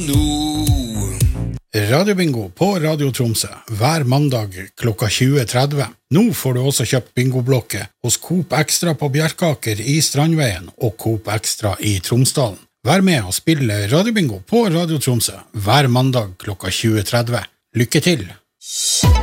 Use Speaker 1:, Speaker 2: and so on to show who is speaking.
Speaker 1: Radiobingo på Radio Tromsø hver mandag klokka 20.30. Nå får du også kjøpt bingoblokke hos Coop Extra på Bjerkaker i Strandveien og Coop Extra i Tromsdalen. Vær med og spille Radiobingo på Radio Tromsø hver mandag klokka 20.30. Lykke til!